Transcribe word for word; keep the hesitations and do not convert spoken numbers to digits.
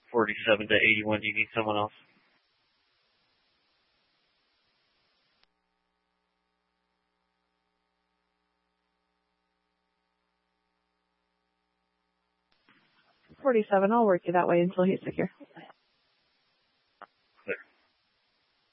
forty-seven to eighty-one. Do you need someone else? forty-seven, I'll work you that way until he's secure.